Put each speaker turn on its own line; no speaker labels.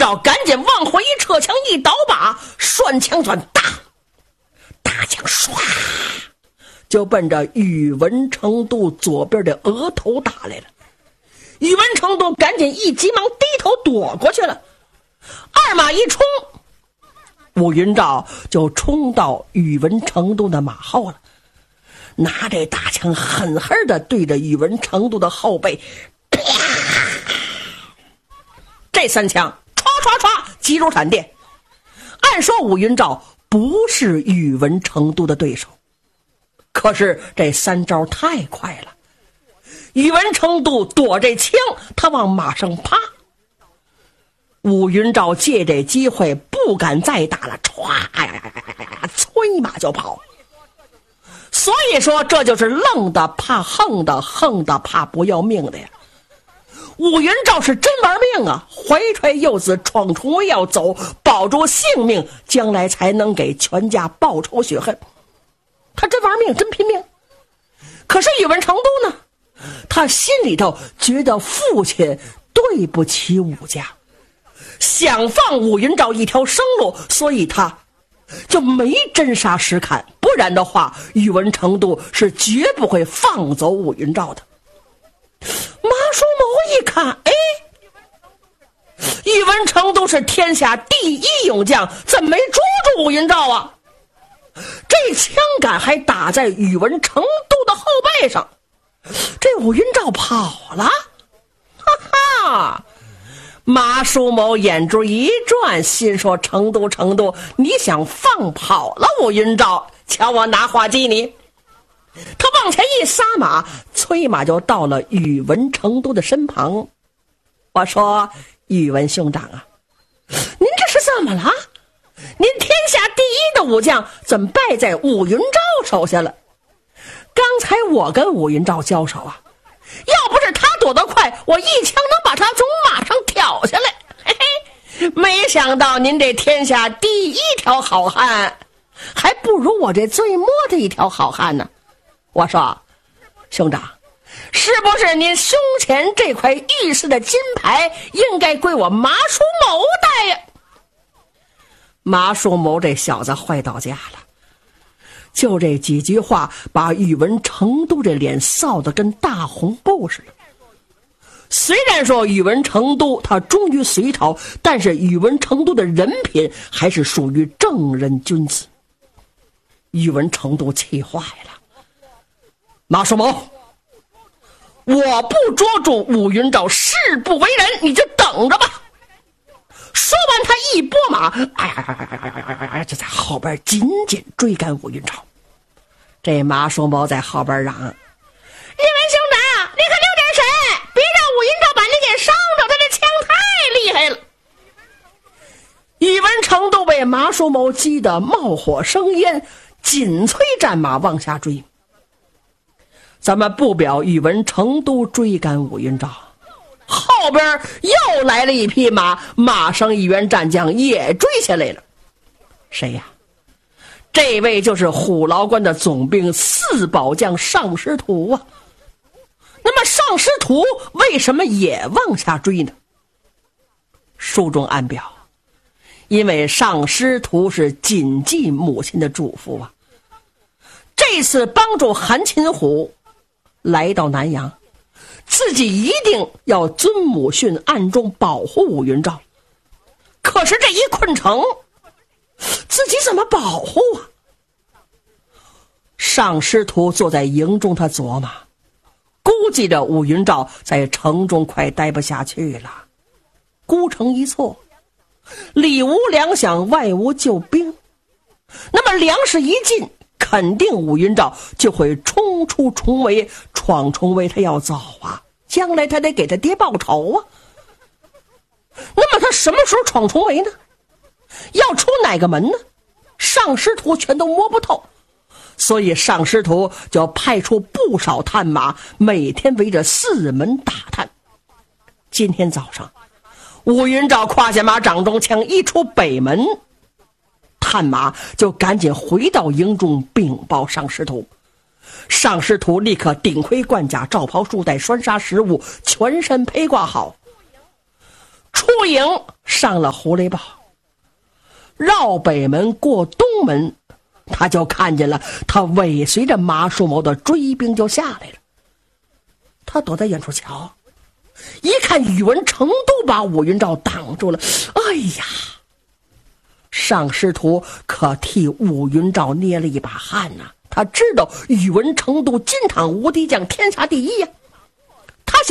昭赶紧往回一撤枪，一倒把栓枪转，大枪唰就奔着宇文成都左边的额头打来了。宇文成都赶紧一急忙低头躲过去了，二马一冲，武云昭就冲到宇文成都的马后了，拿这大枪狠狠地对着宇文成都的后背，啪！这三枪唰唰唰急如闪电。按说武云昭不是宇文成都的对手，可是这三招太快了。宇文成都躲这枪，他往马上趴。武云昭借这机会不敢再打了，歘，催马就跑。所以说这就是愣的怕横的，横的怕不要命的呀。武云昭是真玩命啊，怀揣幼子闯重围要走，保住性命，将来才能给全家报仇雪恨。他真玩命，真拼命。可是宇文成都呢，他心里头觉得父亲对不起武家，想放武云昭一条生路，所以他就没真杀实砍，不然的话宇文成都是绝不会放走武云昭的。马叔谋一看，宇文成都是天下第一勇将，怎么没捉住武云昭啊？这枪杆还打在宇文成都的后背上，这武云昭跑了，哈哈！马叔谋眼珠一转，心说：成都，你想放跑了武云昭？瞧我拿话激你！他往前一撒马，催马就到了宇文成都的身旁。我说：宇文兄长啊，您这是怎么了？您天下第一的武将，怎么败在武云昭手下了？刚才我跟武云昭交手啊，要不是他躲得快，我一枪能把他从马上挑下来。嘿嘿，没想到您这天下第一条好汉，还不如我这最末的一条好汉呢。我说，兄长，是不是您胸前这块玉似的金牌应该归我马叔谋戴呀？马叔谋这小子坏到家了，就这几句话把宇文成都这脸臊得跟大红布似的。虽然说宇文成都他忠于隋朝，但是宇文成都的人品还是属于正人君子。宇文成都气坏了，马叔谋，我不捉住武云昭，誓不为人，你就等着吧。说完他一拨马，就在后边紧紧追赶武云昭。这马叔谋在后边嚷：宇文兄长，你可留点神，别让武云昭把你给伤着，他这枪太厉害了。宇文成都被马叔谋激得冒火生烟，紧催战马往下追。咱们不表宇文成都追赶武云昭，后边又来了一匹马，马上一员战将也追下来了。谁呀？这位就是虎牢关的总兵四宝将尚师图啊。那么尚师图为什么也往下追呢？书中暗表，因为尚师图是谨记母亲的嘱咐啊。这次帮助韩擒虎来到南阳，自己一定要遵母训，暗中保护武云昭。可是这一困城，自己怎么保护啊？尚师图坐在营中，他琢磨，估计着武云昭在城中快待不下去了，孤城一错，里无粮饷，外无救兵，那么粮食一进，肯定武云昭就会冲出重围，闯重围他要走啊，将来他得给他爹报仇啊。那么他什么时候闯重围呢？要出哪个门呢？尚师图全都摸不透，所以尚师图就派出不少探马，每天围着四门打探。今天早上武云昭胯下马，掌中枪，一出北门，探马就赶紧回到营中禀报尚师图。尚师图立刻顶盔贯甲，罩袍束带，拴纱食物，全身披挂好，出出营上了狐狸堡，绕北门过东门，他就看见了他尾随着马树谋的追兵就下来了。他躲在远处瞧，一看宇文成都把武云照挡住了，哎呀，上师徒可替武云照捏了一把汗呐。他知道宇文成都金堂无敌将，天下第一呀。